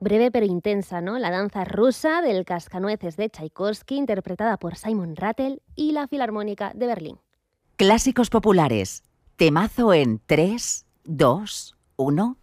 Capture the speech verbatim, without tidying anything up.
Breve pero intensa, ¿no? La danza rusa del Cascanueces de Tchaikovsky, interpretada por Simon Rattle y la Filarmónica de Berlín. Clásicos populares. Temazo en tres, dos, uno...